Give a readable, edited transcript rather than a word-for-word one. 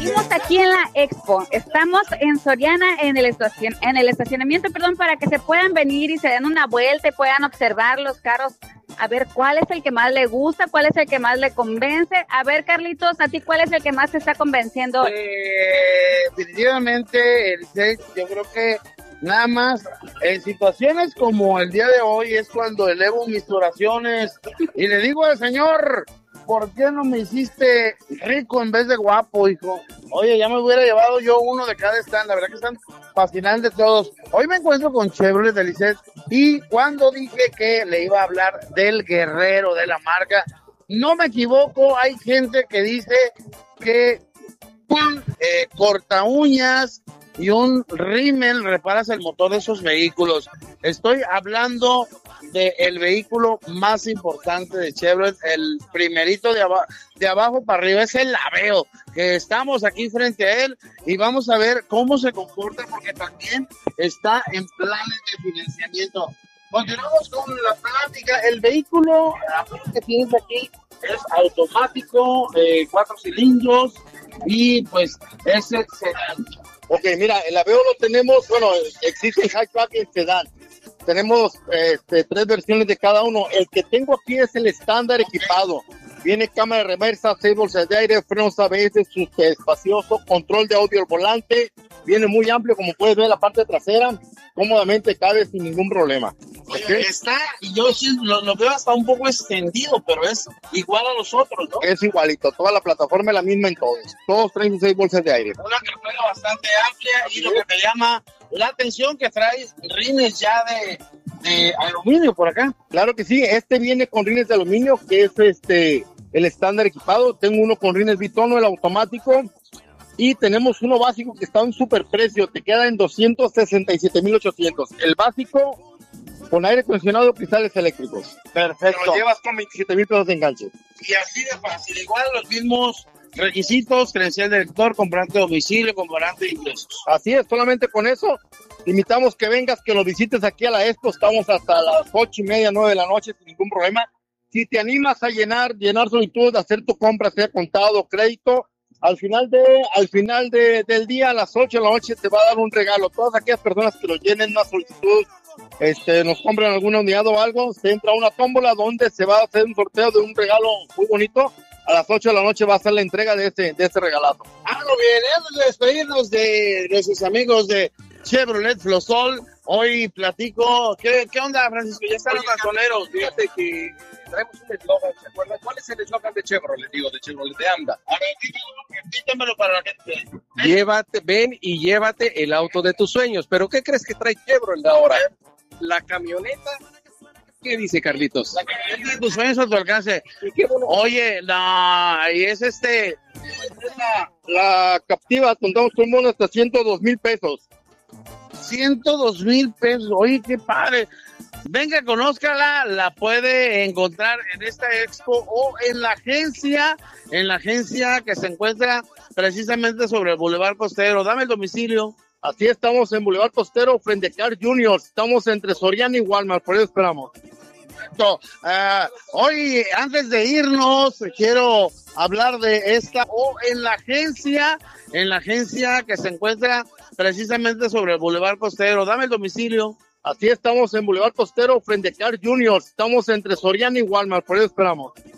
Seguimos aquí en la Expo. Estamos en Soriana en el estacionamiento, para que se puedan venir y se den una vuelta y puedan observar los carros, a ver cuál es el que más le gusta, cuál es el que más le convence. A ver, Carlitos, ¿a ti cuál es el que más te está convenciendo? Definitivamente yo creo que nada más en situaciones como el día de hoy es cuando elevo mis oraciones y le digo al Señor: ¿por qué no me hiciste rico en vez de guapo, hijo? Oye, ya me hubiera llevado yo uno de cada stand. La verdad que están fascinantes todos. Hoy me encuentro con Chevrolet de Lisset, y cuando dije que le iba a hablar del Guerrero, de la marca, no me equivoco. Hay gente que dice que un corta uñas y un rímel reparas el motor de esos vehículos. Estoy hablando del vehículo más importante de Chevrolet, el primerito de abajo para arriba, es el Aveo, que estamos aquí frente a él y vamos a ver cómo se comporta, porque también está en planes de financiamiento. Continuamos con la plática. El vehículo que tienes aquí es automático, 4 cilindros, y pues ese sedán. Ok, mira, el Aveo lo tenemos, existe el hatchback y el sedán. Tenemos 3 versiones de cada uno. El que tengo aquí es el estándar equipado. Viene cámara de reversa, 6 bolsas de aire, frenos ABS, espacioso, control de audio al volante. Viene muy amplio, como puedes ver, la parte trasera. Cómodamente cabe sin ningún problema. Okay. Está, yo sí lo veo hasta un poco extendido, pero es igual a los otros, ¿no? Es igualito, toda la plataforma es la misma en todos. Todos traen 6 bolsas de aire. Una cartera bastante amplia, y lo que me llama la atención, que trae rines ya de aluminio por acá. Claro que sí, este viene con rines de aluminio, que es el estándar equipado. Tengo uno con rines bitono, el automático. Y tenemos uno básico que está a un super precio, te queda en 267,800. El básico con aire acondicionado, cristales eléctricos. Perfecto. Lo llevas con 27,000 pesos de enganche. Y así de fácil, igual los mismos requisitos: credencial de lector, comprobante de domicilio, comprobante de ingresos. Así es, solamente con eso. Limitamos que vengas, que lo visites aquí a la Expo. Estamos hasta las 8:30, 9 de la noche sin ningún problema. Si te animas a llenar solicitud, hacer tu compra, sea contado o crédito, al final del día, a las 8 de la noche, te va a dar un regalo. Todas aquellas personas que lo llenen una solicitud, nos compran alguna unidad o algo, se entra a una tómbola donde se va a hacer un sorteo de un regalo muy bonito. A las 8 de la noche va a ser la entrega de ese regalazo. Bien, antes de despedirnos de nuestros amigos de Chevrolet Flosol, hoy platico. ¿Qué onda, Francisco? Ya están los razoneros. Fíjate que traemos un eslogan, ¿se acuerdan? ¿Cuál es el eslogan de Chevrolet? De Chevrolet de Anda. A ver, dígamelo para la gente. Ven y llévate el auto de tus sueños. ¿Pero qué crees que trae Chevrolet ahora? La camioneta. ¿Qué dice, Carlitos? La camioneta de tus sueños a tu alcance. Oye, y es la Captiva, contamos con un bono hasta 102,000 pesos. 102,000 pesos. Oye, qué padre. Venga, conózcala, la puede encontrar en esta Expo o en la agencia que se encuentra precisamente sobre el Boulevard Costero. Dame el domicilio. Así estamos en Boulevard Costero, frente a Carl Jr. Estamos entre Soriana y Walmart, por eso esperamos. Perfecto. Hoy, antes de irnos, quiero hablar de esta o en la agencia que se encuentra precisamente sobre el Boulevard Costero. Dame el domicilio. Así estamos en Boulevard Costero, frente a Carl Jr. Estamos entre Soriana y Walmart, por eso esperamos.